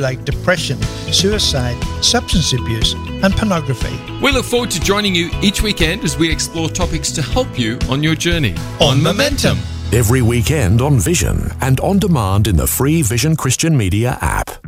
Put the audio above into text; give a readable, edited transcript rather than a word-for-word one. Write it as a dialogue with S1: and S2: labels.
S1: like depression, suicide, substance abuse, and pornography.
S2: We look forward to joining you each weekend as we explore topics to help you on your journey.
S1: On Momentum.
S3: Every weekend on Vision and on demand in the free Vision Christian Media app.